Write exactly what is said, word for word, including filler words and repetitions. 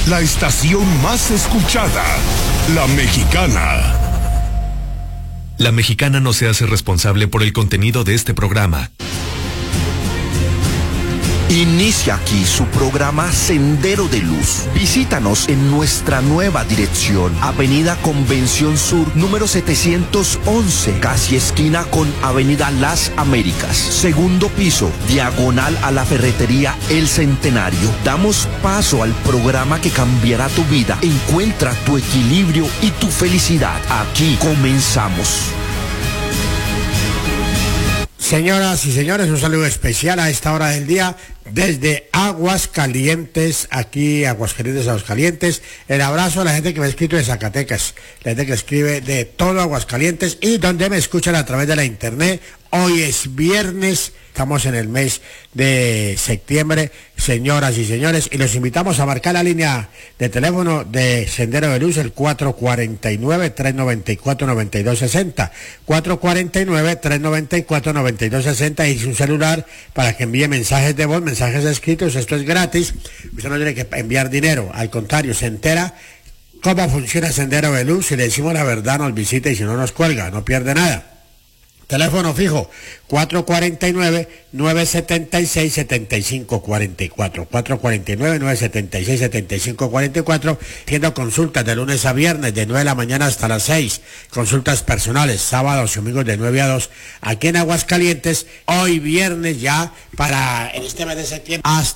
La estación más escuchada, La Mexicana. La Mexicana no se hace responsable por el contenido de este programa. Inicia aquí su programa Sendero de Luz. Visítanos en nuestra nueva dirección, Avenida Convención Sur, número setecientos once, casi esquina con Avenida Las Américas. Segundo piso, diagonal a la ferretería El Centenario. Damos paso al programa que cambiará tu vida. Encuentra tu equilibrio y tu felicidad. Aquí comenzamos. Señoras y señores, un saludo especial a esta hora del día desde Aguascalientes, aquí Aguascalientes, Aguascalientes. El abrazo a la gente que me ha escrito de Zacatecas, la gente que escribe de todo Aguascalientes y donde me escuchan a través de la internet. Hoy es viernes, estamos en el mes de septiembre, señoras y señores, y los invitamos a marcar la línea de teléfono de Sendero de Luz, el cuatro cuatro nueve, tres nueve cuatro, nueve dos seis cero, cuatro cuatro nueve, tres nueve cuatro, nueve dos seis cero, y su celular para que envíe mensajes de voz, mensajes escritos. Esto es gratis, usted no tiene que enviar dinero, al contrario, se entera cómo funciona Sendero de Luz. Si le decimos la verdad, nos visita, y si no, nos cuelga, no pierde nada. Teléfono fijo, cuatro cuatro nueve, nueve siete seis, siete cinco cuatro cuatro, cuatro cuatro nueve, nueve siete seis, siete cinco cuatro cuatro, haciendo consultas de lunes a viernes, de nueve de la mañana hasta las seis, consultas personales, sábados y domingos de nueve a dos, aquí en Aguascalientes, hoy viernes ya, para en este mes de septiembre, hasta